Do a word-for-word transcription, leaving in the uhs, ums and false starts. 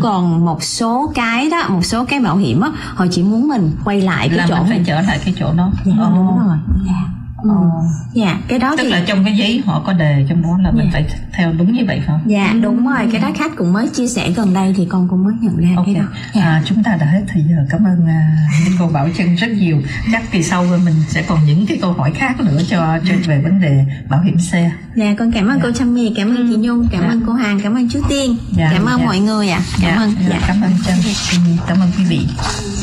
còn một số cái đó, một số cái bảo hiểm á, họ chỉ muốn mình quay lại cái là chỗ mình phải mình. trở lại cái chỗ đó. Dạ, Ồ. đúng rồi. Dạ. Ừ. Dạ, cái đó Tức thì là trong cái giấy họ có đề trong đó là mình dạ. phải theo đúng như vậy phải không? Dạ đúng rồi, cái đó khách cũng mới chia sẻ gần đây thì con cũng mới nhận ra Okay. cái đó. Dạ. À, chúng ta đã hết thời giờ. Cảm ơn uh, cô Bảo Trân rất nhiều. Chắc kỳ sau mình sẽ còn những cái câu hỏi khác nữa cho trên về vấn đề bảo hiểm xe. Dạ con cảm ơn dạ. cô Trâm My, cảm ơn chị Nhung, cảm dạ. ơn cô Hằng, cảm ơn chú Tiên, dạ. cảm ơn dạ. mọi người ạ. À. Cảm dạ. ơn. Dạ. Dạ. Cảm ơn Trân. Cảm ơn quý vị.